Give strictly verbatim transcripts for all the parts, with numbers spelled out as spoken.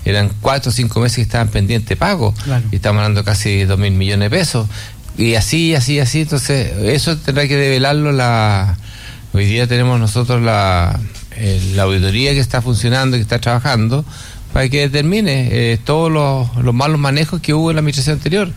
eran cuatro o cinco meses que estaban pendientes de pago, claro. Y estamos hablando de casi dos mil millones de pesos, y así, así, así, entonces eso tendrá que develarlo la... Hoy día tenemos nosotros la, eh, la auditoría que está funcionando, que está trabajando, para que determine eh, todos los, los malos manejos que hubo en la administración anterior.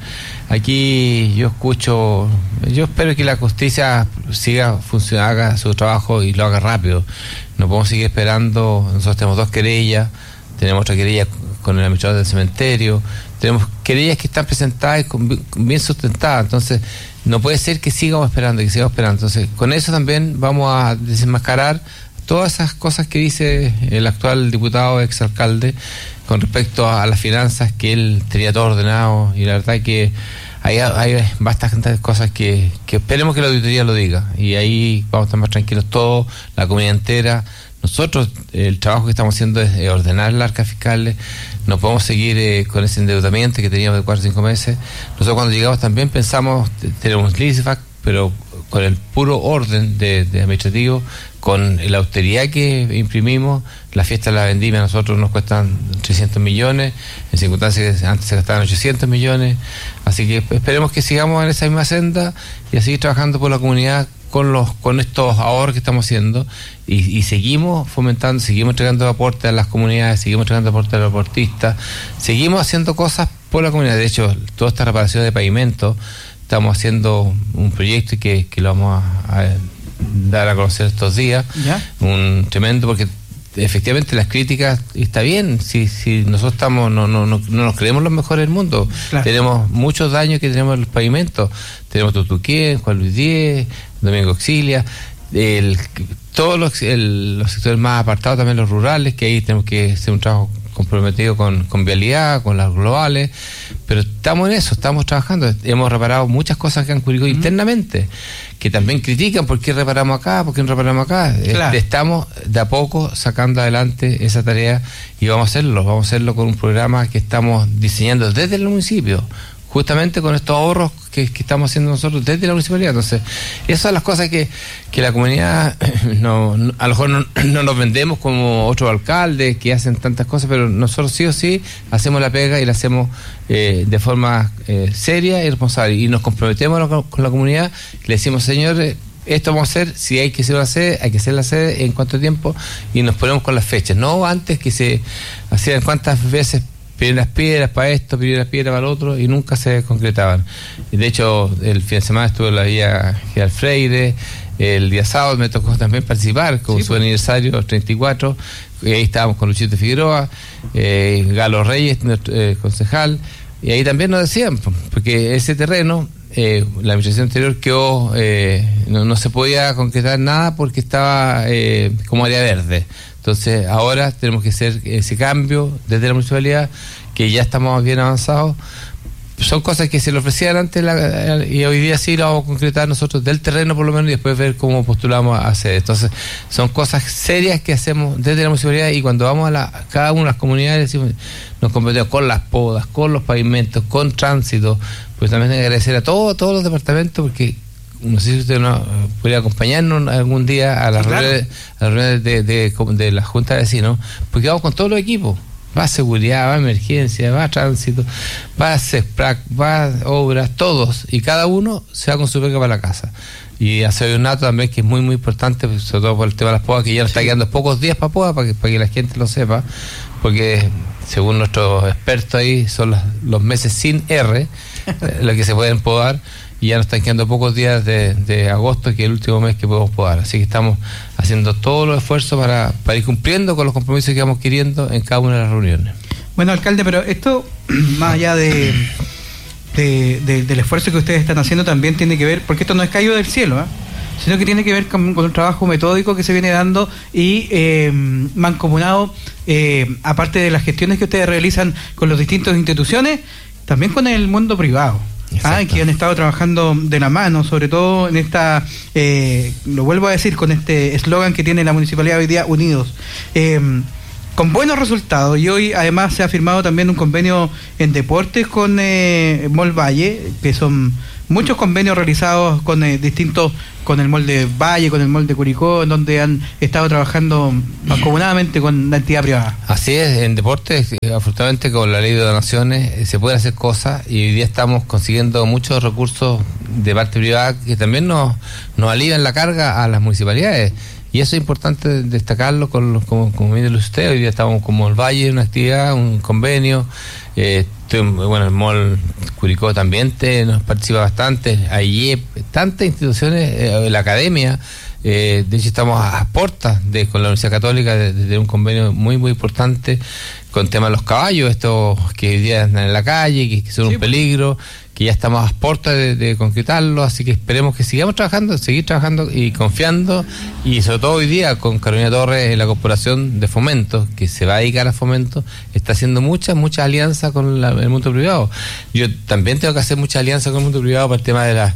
Aquí yo escucho, yo espero que la justicia siga funcionando, haga su trabajo y lo haga rápido. No podemos seguir esperando. Nosotros tenemos dos querellas, tenemos otra querella con el administrador del cementerio, tenemos querellas que están presentadas y con, bien sustentadas, entonces no puede ser que sigamos esperando, que sigamos esperando. Entonces con eso también vamos a desenmascarar todas esas cosas que dice el actual diputado, exalcalde, con respecto a, a las finanzas, que él tenía todo ordenado, y la verdad que hay, hay bastantes cosas que, que esperemos que la auditoría lo diga, y ahí vamos a estar más tranquilos todos, la comunidad entera. Nosotros, el trabajo que estamos haciendo es ordenar las arcas fiscales, no podemos seguir eh, con ese endeudamiento que teníamos de cuatro o cinco meses. Nosotros cuando llegamos también pensamos tener un LISFAC, pero con el puro orden de, de administrativo, con la austeridad que imprimimos. La fiesta de la vendimia a nosotros nos cuestan trescientos millones, en circunstancias que antes se gastaban ochocientos millones, así que esperemos que sigamos en esa misma senda y a seguir trabajando por la comunidad con los con estos ahorros que estamos haciendo, y, y seguimos fomentando, seguimos entregando aportes a las comunidades, seguimos entregando aportes a los deportistas, seguimos haciendo cosas por la comunidad. De hecho, toda esta reparación de pavimento, estamos haciendo un proyecto que, que lo vamos a, a dar a conocer estos días. ¿Ya? Un tremendo, porque efectivamente las críticas está bien, si si nosotros estamos no no no, no nos creemos los mejores del mundo, claro. Tenemos muchos daños que tenemos en los pavimentos, tenemos Tutuquén, Juan Luis Diez, Domingo Auxilia, el, todos los, el, los sectores más apartados, también los rurales, que ahí tenemos que hacer un trabajo comprometido con, con vialidad, con las globales, pero estamos en eso, estamos trabajando, hemos reparado muchas cosas que han ocurrido uh-huh. internamente, que también critican por qué reparamos acá, por qué no reparamos acá. Claro. Estamos de a poco sacando adelante esa tarea y vamos a hacerlo, vamos a hacerlo con un programa que estamos diseñando desde el municipio, justamente con estos ahorros que, que estamos haciendo nosotros desde la municipalidad. Entonces, esas son las cosas que, que la comunidad, no, no, a lo mejor no, no nos vendemos como otros alcaldes que hacen tantas cosas, pero nosotros sí o sí hacemos la pega y la hacemos eh, de forma eh, seria y responsable, y nos comprometemos con, con la comunidad, le decimos, señores, esto vamos a hacer, si hay que hacer la sede, hay que hacer la sede en cuánto tiempo, y nos ponemos con las fechas, no antes que se hacían cuántas veces pidieron las piedras para esto, pidieron las piedras para lo otro, y nunca se concretaban. Y de hecho, el fin de semana estuve en la vía General Freire, el día sábado me tocó también participar con sí, su pues. aniversario treinta y cuatro, y ahí estábamos con Luchito Figueroa, eh, Galo Reyes, nuestro eh, concejal, y ahí también nos decían, porque ese terreno, eh, la administración anterior quedó, eh, no, no se podía concretar nada porque estaba eh, como área verde. Entonces ahora tenemos que hacer ese cambio desde la municipalidad, que ya estamos bien avanzados. Son cosas que se le ofrecían antes la, y hoy día sí lo vamos a concretar nosotros del terreno por lo menos, y después ver cómo postulamos a hacer. Entonces son cosas serias que hacemos desde la municipalidad, y cuando vamos a la, cada una de las comunidades decimos, nos comprometemos con las podas, con los pavimentos, con tránsito. Pues también agradecer a todos, todos los departamentos, porque no sé si usted no podría acompañarnos algún día a las sí, reuniones, claro. a las reuniones de, de, de, de la Junta de Vecinos, porque vamos con todos los equipos. Va seguridad, va emergencia, va tránsito, va CESPRAC, va obras, todos, y cada uno se va con su pega para la casa. Y hacer un nato también, que es muy muy importante, sobre todo por el tema de las podas, que ya nos está quedando pocos días para podas, para que, para que la gente lo sepa, porque según nuestros expertos ahí son los, los meses sin R los que se pueden podar, y ya nos están quedando pocos días de, de agosto, que es el último mes que podemos podar. Así que estamos haciendo todos los esfuerzos para, para ir cumpliendo con los compromisos que vamos queriendo en cada una de las reuniones. Bueno, alcalde, pero esto, más allá de, de, de del esfuerzo que ustedes están haciendo, también tiene que ver, porque esto no es caído del cielo, ¿eh? Sino que tiene que ver con, con un trabajo metódico que se viene dando y eh, mancomunado, eh, aparte de las gestiones que ustedes realizan con las distintas instituciones, también con el mundo privado. Ah, que han estado trabajando de la mano, sobre todo en esta, eh, lo vuelvo a decir, con este eslogan que tiene la municipalidad hoy día, Unidos, eh, con buenos resultados. Y hoy además se ha firmado también un convenio en deportes con eh, Mall Valle, que son muchos convenios realizados con eh, distintos, con el molde Valle, con el molde Curicó, en donde han estado trabajando mancomunadamente con la entidad privada. Así es, en deportes, afortunadamente con la ley de donaciones eh, se pueden hacer cosas, y hoy día estamos consiguiendo muchos recursos de parte privada que también nos, nos alivian la carga a las municipalidades. Y eso es importante destacarlo, con los, como, como bien lo usted, hoy día estamos como el Valle, una actividad, un convenio, eh, bueno, el Mall Curicó también te, nos participa bastante, ahí tantas instituciones, eh, la academia, eh, de hecho estamos a puertas de, con la Universidad Católica de, de un convenio muy muy importante con tema de los caballos, estos que hoy día están en la calle, que, que son sí, un peligro, que ya estamos a puertas de, de concretarlo, así que esperemos que sigamos trabajando, seguir trabajando y confiando, y sobre todo hoy día con Carolina Torres en la Corporación de Fomento, que se va a dedicar a fomento, está haciendo muchas, muchas alianzas con la, el mundo privado. Yo también tengo que hacer muchas alianzas con el mundo privado para el tema de la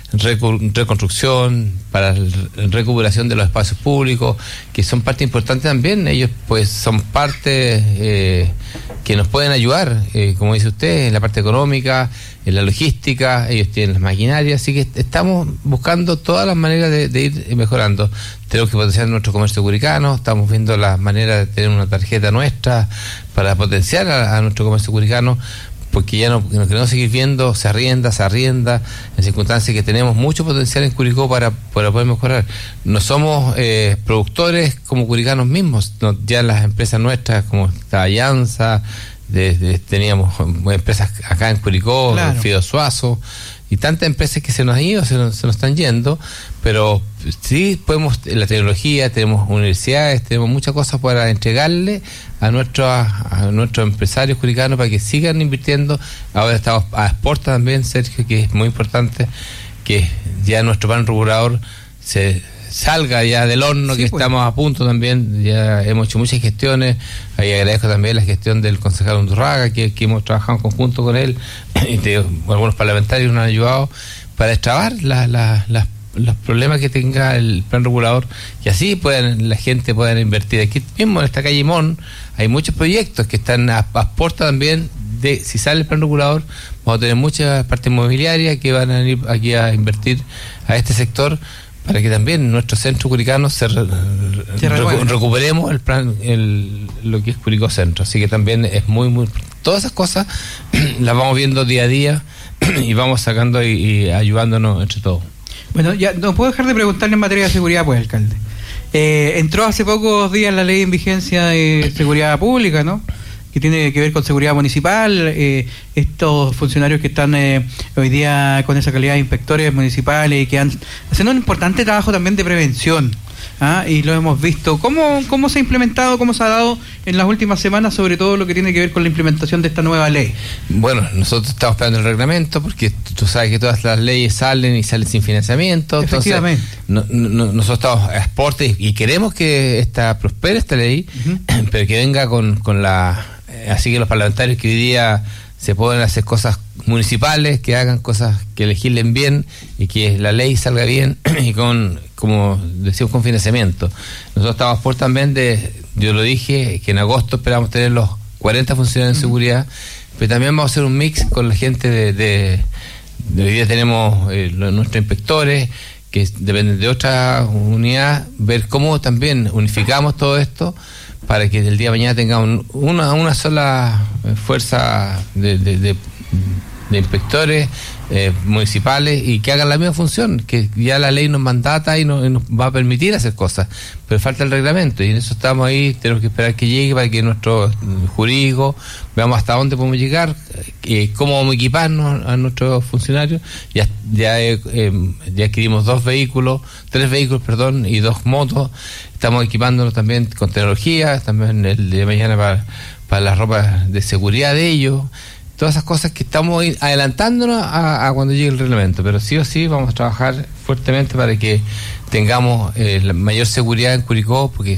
reconstrucción, para la recuperación de los espacios públicos, que son parte importante también. Ellos pues son parte eh, que nos pueden ayudar, eh, como dice usted, en la parte económica, en la logística, ellos tienen las maquinarias, así que estamos buscando todas las maneras de, de ir mejorando. Tenemos que potenciar nuestro comercio curicano, estamos viendo las maneras de tener una tarjeta nuestra para potenciar a, a nuestro comercio curicano, porque ya no, no queremos seguir viendo, se arrienda, se arrienda, en circunstancias que tenemos mucho potencial en Curicó para, para poder mejorar. No somos eh, productores como curicanos mismos, no, ya las empresas nuestras como Tallanza, de, de, teníamos empresas acá en Curicó, claro. Fido Suazo, y tantas empresas que se nos han ido, se nos, se nos están yendo, pero sí podemos, la tecnología, tenemos universidades, tenemos muchas cosas para entregarle a nuestros a nuestros empresarios curicanos para que sigan invirtiendo. Ahora estamos a exporta también, Sergio, que es muy importante que ya nuestro plan regulador se salga ya del horno, sí, que pues. Estamos a punto también, ya hemos hecho muchas gestiones, ahí agradezco también la gestión del concejal Undurraga, que, que hemos trabajado en conjunto con él, y te, algunos parlamentarios nos han ayudado para destrabar la, la, la, los problemas que tenga el plan regulador, y así puedan, la gente pueda invertir. Aquí mismo en esta calle Mon hay muchos proyectos que están a, a puerta también de, si sale el plan regulador, vamos a tener muchas partes inmobiliarias que van a venir aquí a invertir a este sector, para que también nuestro centro curicano se, re, se recu, recuperemos el plan, el, lo que es Curicó Centro. Así que también es muy, muy... Todas esas cosas las vamos viendo día a día y vamos sacando y, y ayudándonos entre todos. Bueno, ya no puedo dejar de preguntarle en materia de seguridad, pues, alcalde. Eh, entró hace pocos días la ley en vigencia de seguridad pública, ¿no?, que tiene que ver con seguridad municipal, eh, estos funcionarios que están eh, hoy día con esa calidad de inspectores municipales y que han haciendo un importante trabajo también de prevención, ¿ah? Y lo hemos visto. ¿Cómo, cómo se ha implementado, cómo se ha dado en las últimas semanas, sobre todo lo que tiene que ver con la implementación de esta nueva ley? Bueno, nosotros estamos esperando el reglamento, porque tú sabes que todas las leyes salen y salen sin financiamiento. Efectivamente. Entonces, no, no, nosotros estamos a exporte y queremos que esta prospere esta ley, uh-huh. pero que venga con, con la... Así que los parlamentarios que hoy día se pueden hacer cosas municipales, que hagan cosas que legislen bien y que la ley salga bien y con, como decimos, con financiamiento. Nosotros estamos por también de, yo lo dije, que en agosto esperamos tener los cuarenta funcionarios de seguridad, pero también vamos a hacer un mix con la gente de, de, de hoy día tenemos eh, los, nuestros inspectores que dependen de otra unidad, ver cómo también unificamos todo esto para que el día de mañana tengamos una, una sola fuerza de, de, de, de inspectores eh, municipales y que hagan la misma función, que ya la ley nos mandata y nos, y nos va a permitir hacer cosas, pero falta el reglamento y en eso estamos ahí, tenemos que esperar que llegue para que nuestro jurídico veamos hasta dónde podemos llegar, eh, cómo vamos a equiparnos a nuestros funcionarios. Ya, ya, eh, ya adquirimos dos vehículos, tres vehículos, perdón, y dos motos. Estamos equipándonos también con tecnología, también el de mañana para, para la ropa de seguridad de ellos. Todas esas cosas que estamos adelantándonos a, a cuando llegue el reglamento, pero sí o sí vamos a trabajar fuertemente para que tengamos eh, la mayor seguridad en Curicó, porque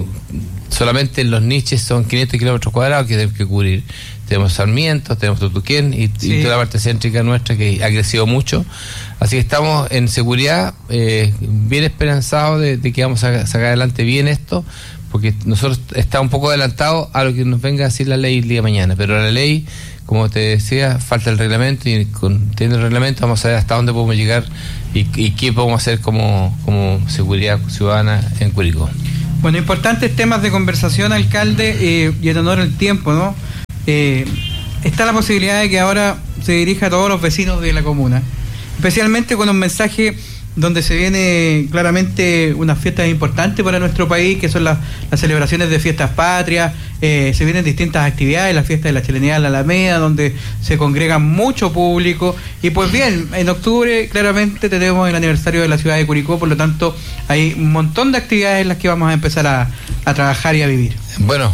solamente los niches son quinientos kilómetros cuadrados que tenemos que cubrir. Tenemos Sarmiento, tenemos Tutuquén y, sí. y toda la parte céntrica nuestra que ha crecido mucho. Así que estamos en seguridad, eh, bien esperanzados de, de que vamos a sacar adelante bien esto, porque nosotros estamos un poco adelantados a lo que nos venga a decir la ley el día de mañana, pero la ley, como te decía, falta el reglamento, y con teniendo el reglamento vamos a ver hasta dónde podemos llegar y, y qué podemos hacer como, como seguridad ciudadana en Curicó. Bueno, importantes temas de conversación, alcalde, eh, y en honor al tiempo, ¿no? Eh, está la posibilidad de que ahora se dirija a todos los vecinos de la comuna, especialmente con un mensaje donde se viene claramente unas fiestas importantes para nuestro país, que son las, las celebraciones de fiestas patrias, eh, se vienen distintas actividades, la fiesta de la chilenidad de la Alameda, donde se congrega mucho público, y pues bien, en octubre claramente tenemos el aniversario de la ciudad de Curicó, por lo tanto hay un montón de actividades en las que vamos a empezar a, a trabajar y a vivir. Bueno,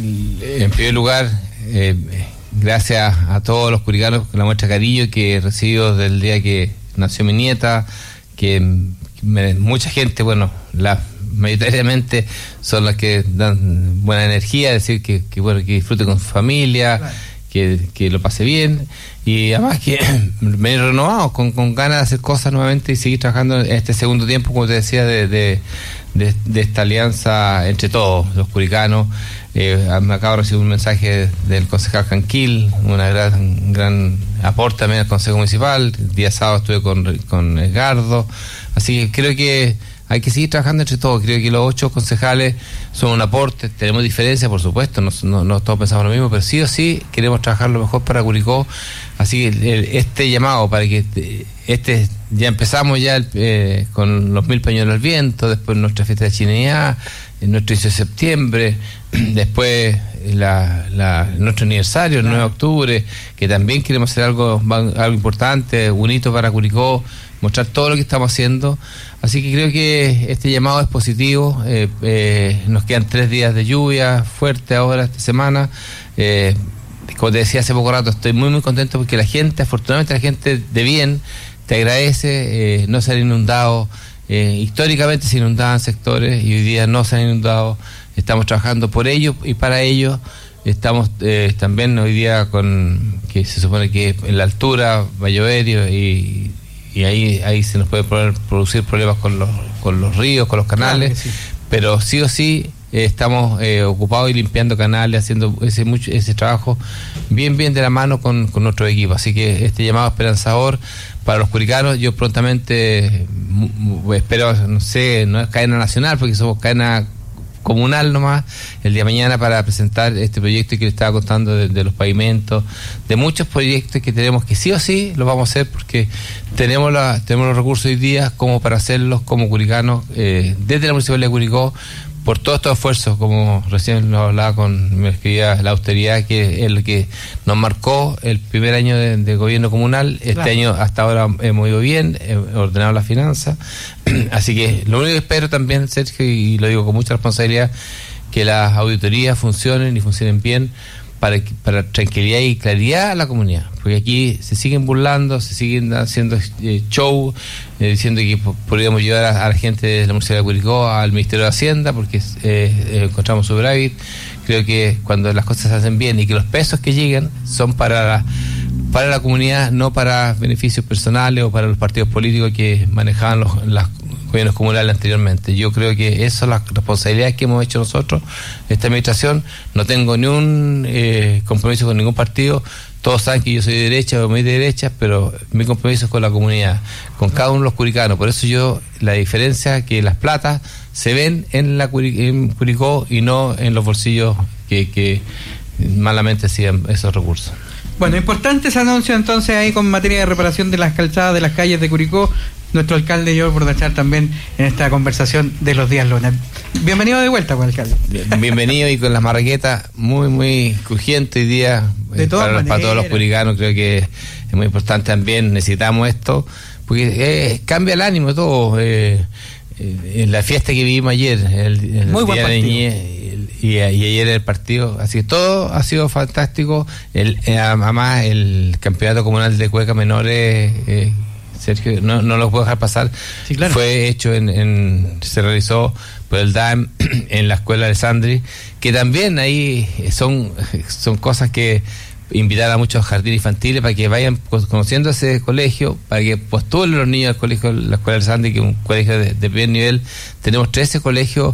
en primer lugar, eh, gracias a todos los curicanos con la muestra de cariño que he recibido desde el día que nació mi nieta, que me, mucha gente, bueno, la mayoritariamente son las que dan buena energía, decir que, que bueno, que disfrute con su familia, claro, que, que lo pase bien, y además que me he renovado con, con ganas de hacer cosas nuevamente y seguir trabajando en este segundo tiempo, como te decía, de, de, de, de esta alianza entre todos los curicanos. Eh, me acabo de recibir un mensaje del concejal Canquil, una gran, un gran aporte también al Consejo Municipal. El día sábado estuve con, con Edgardo, así que creo que hay que seguir trabajando entre todos. Creo que los ocho concejales son un aporte, tenemos diferencias, por supuesto, no, no, no todos pensamos lo mismo, pero sí o sí queremos trabajar lo mejor para Curicó. Así que el, el, este llamado para que este ya empezamos ya el, eh, con los mil pañuelos al viento, después nuestra fiesta de chilenidad, en nuestro inicio de septiembre, después la, la, nuestro aniversario, el nueve de octubre, que también queremos hacer algo, algo importante, bonito para Curicó, mostrar todo lo que estamos haciendo. Así que creo que este llamado es positivo. Eh, eh, nos quedan tres días de lluvia fuerte ahora esta semana. Eh, como te decía hace poco rato, estoy muy muy contento porque la gente, afortunadamente la gente de bien, te agradece, eh, no se han inundado. Eh, históricamente se inundaban sectores y hoy día no se han inundado. Estamos trabajando por ello y para ello. Estamos eh, también hoy día con que se supone que en la altura va a llover y, y ahí ahí se nos puede poner, producir problemas con los con los ríos, con los canales, claro, sí. Pero sí o sí eh, estamos eh, ocupados y limpiando canales, haciendo ese mucho ese trabajo bien bien de la mano con, con nuestro equipo. Así que este llamado esperanzador para los curicanos. Yo prontamente m- espero, no sé, no es cadena nacional porque somos cadena comunal nomás, el día de mañana para presentar este proyecto que le estaba contando de, de los pavimentos, de muchos proyectos que tenemos que sí o sí los vamos a hacer porque tenemos la, tenemos los recursos hoy día como para hacerlos como curicanos, eh, desde la Municipalidad de Curicó, por todos estos esfuerzos, como recién lo hablaba con, me escribía, la austeridad que es lo que nos marcó el primer año de, de gobierno comunal. Este claro. año hasta ahora hemos ido bien, hemos ordenado las finanzas, así que lo único que espero también, Sergio, y lo digo con mucha responsabilidad, que las auditorías funcionen y funcionen bien para, para tranquilidad y claridad a la comunidad, porque aquí se siguen burlando, se siguen haciendo eh, show, eh, diciendo que p- podríamos llevar a, a la gente de la Municipalidad de Curicó al Ministerio de Hacienda porque eh, eh, encontramos superávit. Creo que cuando las cosas se hacen bien y que los pesos que llegan son para la, para la comunidad, no para beneficios personales o para los partidos políticos que manejaban los, las gobiernos comunales anteriormente. Yo creo que esas son las responsabilidades que hemos hecho nosotros, esta administración. No tengo ni un eh, compromiso con ningún partido. Todos saben que yo soy de derecha o muy de derecha, pero mi compromiso es con la comunidad, con cada uno de los curicanos. Por eso yo, la diferencia es que las platas se ven en la en Curicó y no en los bolsillos que, que malamente hacían esos recursos. Bueno, importante ese anuncio entonces ahí con materia de reparación de las calzadas de las calles de Curicó. Nuestro alcalde George Bordachar también en esta conversación de los días lunes. Bienvenido de vuelta, pues, alcalde. Bienvenido y con las marraquetas muy, muy crujiente hoy día. De todas para, maneras. Para todos los curicanos creo que es muy importante también, necesitamos esto, porque eh, cambia el ánimo todo. Eh, eh, en la fiesta que vivimos ayer, el, el muy día buen de niñez, y, y ayer el partido, así que todo ha sido fantástico. El, eh, además el campeonato comunal de cueca menores, eh, Sergio, no, no lo puedo dejar pasar. Sí, claro. Fue hecho en, en se realizó por el D A M en la escuela de Sandri, que también ahí son son cosas que invitar a muchos jardines infantiles para que vayan conociendo ese colegio, para que postulen los niños al colegio, la escuela de Sandri, que es un colegio de, de primer nivel. Tenemos trece colegios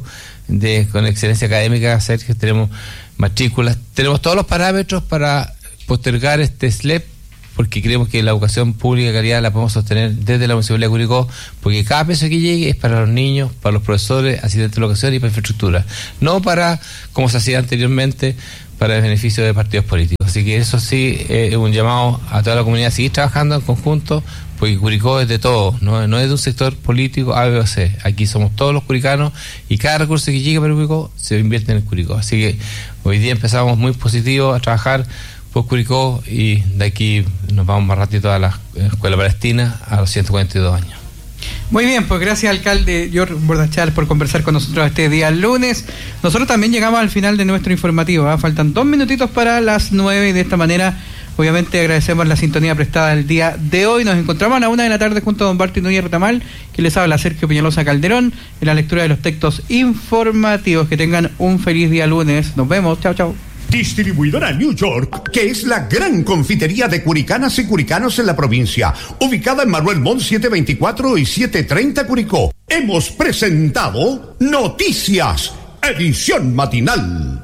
de con excelencia académica, Sergio, tenemos matrículas, tenemos todos los parámetros para postergar este S L E P, porque creemos que la educación pública de calidad la podemos sostener desde la Municipalidad de Curicó, porque cada peso que llegue es para los niños, para los profesores, asistentes de educación y para infraestructura, no para, como se hacía anteriormente, para el beneficio de partidos políticos. Así que eso sí es un llamado a toda la comunidad a seguir trabajando en conjunto, porque Curicó es de todos, no, no es de un sector político A, B o C. Aquí somos todos los curicanos y cada recurso que llegue para Curicó se invierte en el Curicó. Así que hoy día empezamos muy positivos a trabajar por Curicó y de aquí nos vamos más ratito a la Escuela Palestina a los ciento cuarenta y dos años. Muy bien, pues gracias, alcalde George Bordachal, por conversar con nosotros este día lunes. Nosotros también llegamos al final de nuestro informativo, ¿eh? Faltan dos minutitos para las nueve y de esta manera obviamente agradecemos la sintonía prestada el día de hoy. Nos encontramos a la una de la tarde junto a don Barty Núñez Retamal, que les habla Sergio Peñalosa Calderón, en la lectura de los textos informativos. Que tengan un feliz día lunes. Nos vemos. Chao, chao. Distribuidora New York, que es la gran confitería de curicanas y curicanos en la provincia, ubicada en Manuel Montt setecientos veinticuatro y setecientos treinta Curicó. Hemos presentado Noticias, edición matinal.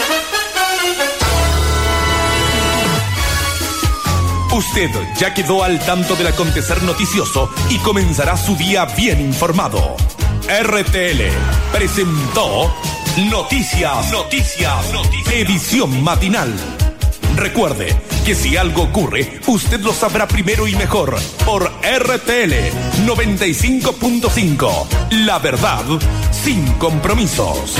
Usted ya quedó al tanto del acontecer noticioso y comenzará su día bien informado. R T L presentó Noticias, Noticias, Noticias, edición matinal. Recuerde que si algo ocurre, usted lo sabrá primero y mejor por R T L noventa y cinco punto cinco. La verdad sin compromisos.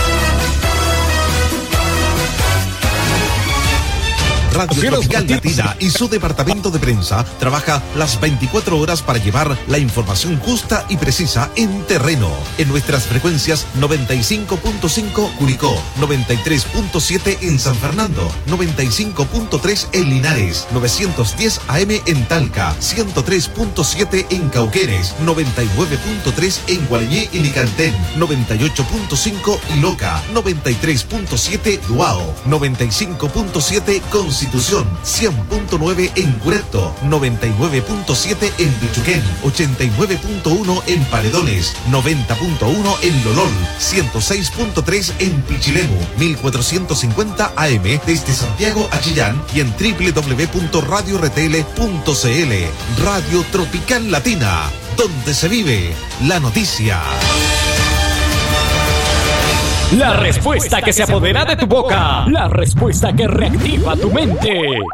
Radio Tropical Latina y su departamento de prensa trabaja las veinticuatro horas para llevar la información justa y precisa en terreno. En nuestras frecuencias noventa y cinco punto cinco Curicó, noventa y tres punto siete en San Fernando, noventa y cinco punto tres en Linares, novecientos diez A M en Talca, ciento tres punto siete en Cauquenes, noventa y nueve punto tres en Gualeñé y Licantén, noventa y ocho punto cinco Iloca, noventa y tres punto siete Duao, noventa y cinco punto siete Constitución, cien punto nueve en Curepto, noventa y nueve punto siete en Pichuquén, ochenta y nueve punto uno en Paredones, noventa punto uno en Lolol, ciento seis punto tres en Pichilemu, mil cuatrocientos cincuenta A M desde Santiago a Chillán y en doble u doble u doble u punto radio r t l punto c l. Radio Tropical Latina, donde se vive la noticia. La respuesta que se apodera de tu boca. La respuesta que reactiva tu mente.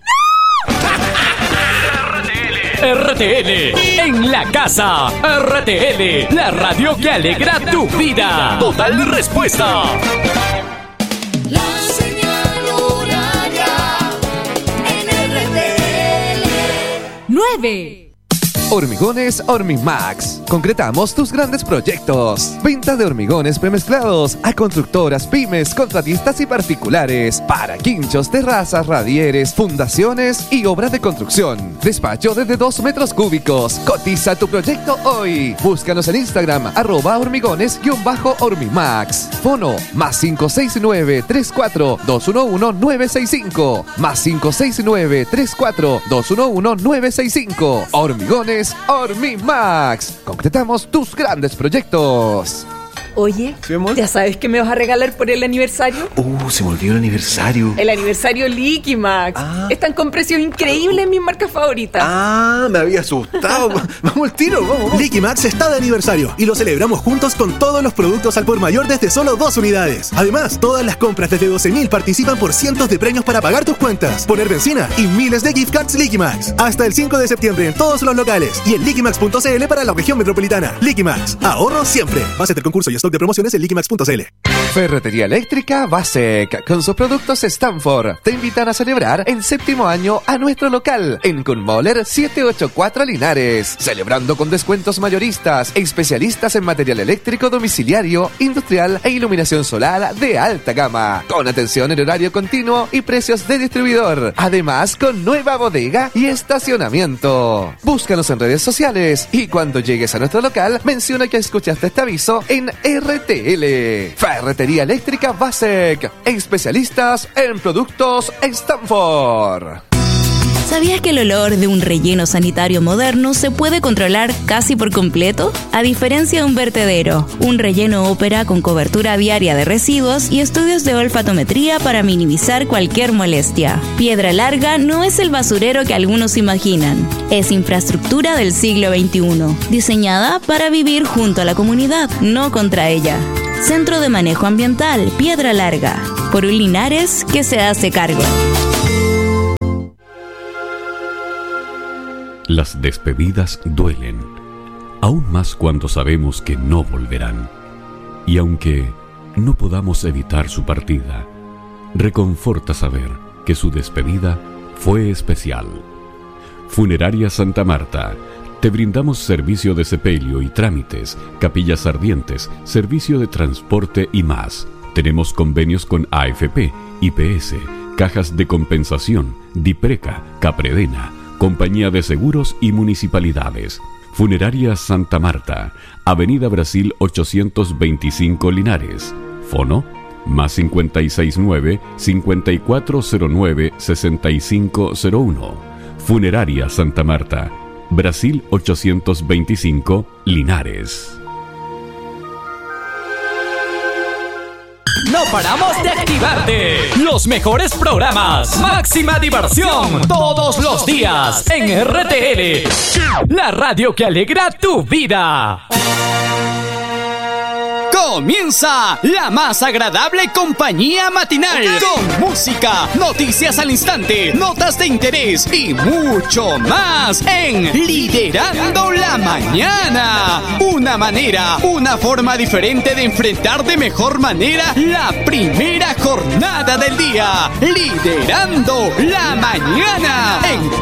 R T L en la casa. R T L, la radio que alegra tu vida. Total respuesta. La señal horaria en R T L. nueve. Hormigones Hormimax. Concretamos tus grandes proyectos. Venta de hormigones premezclados a constructoras, pymes, contratistas y particulares. Para quinchos, terrazas, radieres, fundaciones y obras de construcción. Despacho desde dos metros cúbicos. Cotiza tu proyecto hoy. Búscanos en Instagram, arroba hormigones-hormimax. Fono, más cinco seis nueve, tres cuatro, dos uno uno, nueve seis cinco. Más cinco seis nueve, tres cuatro, dos uno uno, nueve seis cinco. Hormigones Hormimax. Concretamos tus grandes proyectos. Oye, ¿sí, ¿ya sabes qué me vas a regalar por el aniversario? Uh, se me olvidó el aniversario. El aniversario Liquimax. Ah. Están con precios increíbles en mis marcas favoritas. Ah, me había asustado. Vamos al tiro, vamos, vamos. Liquimax está de aniversario y lo celebramos juntos con todos los productos al por mayor desde solo dos unidades. Además, todas las compras desde doce mil participan por cientos de premios para pagar tus cuentas, poner benzina y miles de gift cards Liquimax. Hasta el cinco de septiembre en todos los locales y en liquimax punto c l para la región metropolitana. Liquimax, ahorro siempre. Base del concurso y stock de promociones en liquimax punto c l. Ferretería Eléctrica Basec, con sus productos Stanford, te invitan a celebrar el séptimo año a nuestro local en Kunmoller setecientos ochenta y cuatro Linares, celebrando con descuentos mayoristas, especialistas en material eléctrico domiciliario, industrial e iluminación solar de alta gama, con atención en horario continuo y precios de distribuidor, además con nueva bodega y estacionamiento. Búscanos en redes sociales y cuando llegues a nuestro local, menciona que escuchaste este aviso en R T L. Ferretería Eléctrica Basec, especialistas en productos Stanford. ¿Sabías que el olor de un relleno sanitario moderno se puede controlar casi por completo? A diferencia de un vertedero, un relleno opera con cobertura viaria de residuos y estudios de olfatometría para minimizar cualquier molestia. Piedra Larga no es el basurero que algunos imaginan. Es infraestructura del siglo veintiuno, diseñada para vivir junto a la comunidad, no contra ella. Centro de Manejo Ambiental, Piedra Larga. Por un Linares que se hace cargo. Las despedidas duelen, aún más cuando sabemos que no volverán. Y aunque no podamos evitar su partida, reconforta saber que su despedida fue especial. Funeraria Santa Marta. Te brindamos servicio de sepelio y trámites, capillas ardientes, servicio de transporte y más. Tenemos convenios con A F P, I P S, cajas de compensación, Dipreca, Capredena, Compañía de Seguros y Municipalidades. Funeraria Santa Marta, Avenida Brasil ochocientos veinticinco Linares. Fono, más cincuenta y seis nueve, cincuenta y cuatro cero nueve, sesenta y cinco cero uno. Funeraria Santa Marta, Brasil ochocientos veinticinco Linares. No paramos de activarte. Los mejores programas. Máxima diversión. Todos los días. En R T L. La radio que alegra tu vida. Comienza la más agradable compañía matinal. Con música, noticias al instante, notas de interés y mucho más en Liderando la Mañana. Una manera, una forma diferente de enfrentar de mejor manera la primera jornada del día. Liderando la Mañana en